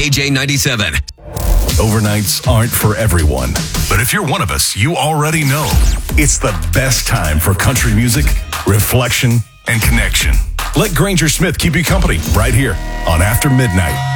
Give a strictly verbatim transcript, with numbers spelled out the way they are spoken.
K J ninety-seven. Overnights aren't for everyone, but if you're one of us, you already know it's the best time for country music, reflection, and connection. Let Granger Smith keep you company right here on After Midnight.